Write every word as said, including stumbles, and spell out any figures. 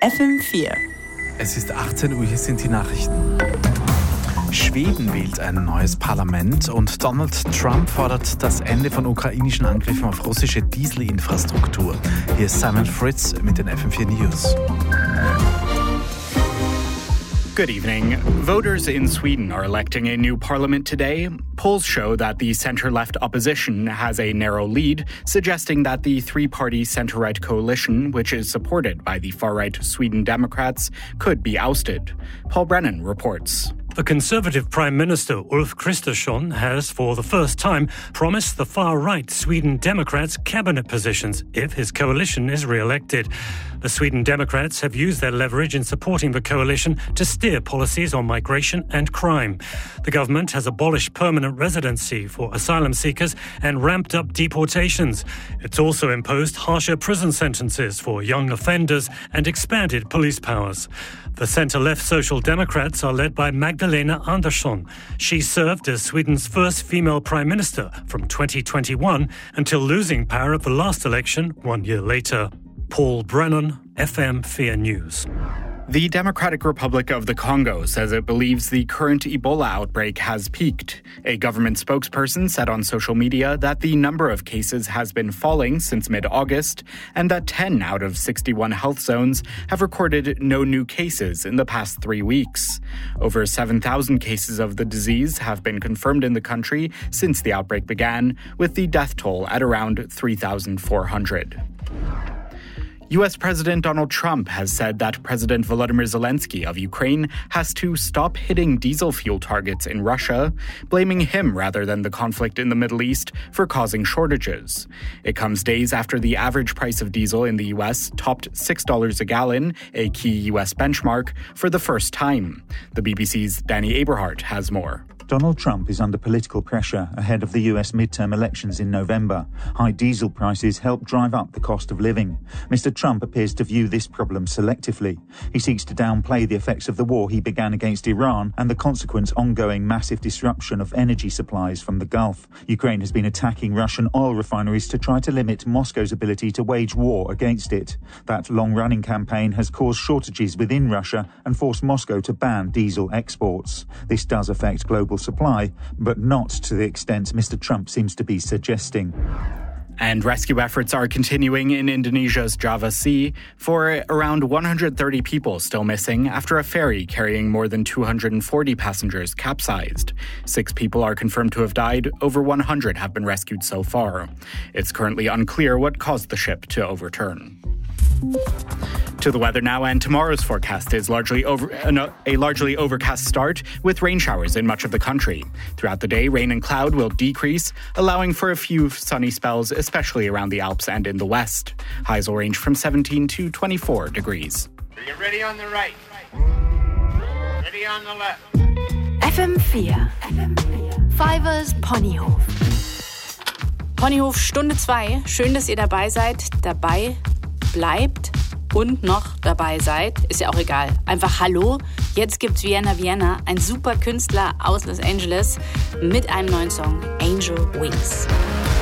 F M vier. Es ist achtzehn Uhr, hier sind die Nachrichten. Schweden wählt ein neues Parlament und Donald Trump fordert das Ende von ukrainischen Angriffen auf russische Dieselinfrastruktur. Hier ist Simon Fritz mit den F M vier News. Good evening. Voters in Sweden are electing a new parliament today. Polls show that the center-left opposition has a narrow lead, suggesting that the three-party center-right coalition, which is supported by the far-right Sweden Democrats, could be ousted. Paul Brennan reports. The Conservative Prime Minister Ulf Kristersson has, for the first time, promised the far-right Sweden Democrats cabinet positions if his coalition is re-elected. The Sweden Democrats have used their leverage in supporting the coalition to steer policies on migration and crime. The government has abolished permanent residency for asylum seekers and ramped up deportations. It's also imposed harsher prison sentences for young offenders and expanded police powers. The centre-left Social Democrats are led by Magdalena Andersson. She served as Sweden's first female prime minister from twenty twenty-one until losing power at the last election one year later. Paul Brennan, F M four News. The Democratic Republic of the Congo says it believes the current Ebola outbreak has peaked. A government spokesperson said on social media that the number of cases has been falling since mid-August and that ten out of sixty-one health zones have recorded no new cases in the past three weeks. Over seven thousand cases of the disease have been confirmed in the country since the outbreak began, with the death toll at around three thousand four hundred. U S President Donald Trump has said that President Volodymyr Zelensky of Ukraine has to stop hitting diesel fuel targets in Russia, blaming him rather than the conflict in the Middle East for causing shortages. It comes days after the average price of diesel in the U S topped six dollars a gallon, a key U S benchmark, for the first time. The B B C's Danny Aberhart has more. Donald Trump is under political pressure ahead of the U S midterm elections in November. High diesel prices help drive up the cost of living. Mister Trump appears to view this problem selectively. He seeks to downplay the effects of the war he began against Iran and the consequent ongoing massive disruption of energy supplies from the Gulf. Ukraine has been attacking Russian oil refineries to try to limit Moscow's ability to wage war against it. That long-running campaign has caused shortages within Russia and forced Moscow to ban diesel exports. This does affect global supply, but not to the extent Mister Trump seems to be suggesting. And rescue efforts are continuing in Indonesia's Java Sea for around one hundred thirty people still missing after a ferry carrying more than two hundred forty passengers capsized. Six people are confirmed to have died. Over one hundred have been rescued so far. It's currently unclear what caused the ship to overturn. To the weather now, and tomorrow's forecast is largely over, uh, a largely overcast start with rain showers in much of the country. Throughout the day, rain and cloud will decrease, allowing for a few sunny spells, especially around the Alps and in the west. Highs will range from seventeen to twenty-four degrees. Are you ready on the right? Ready on the left? F M vier. Fivers Ponyhof. Ponyhof Stunde zwei. Schön, dass ihr dabei seid. Dabei bleibt und noch dabei seid, ist ja auch egal. Einfach Hallo, jetzt gibt's Vienna Vienna, ein super Künstler aus Los Angeles mit einem neuen Song, Angel Wings.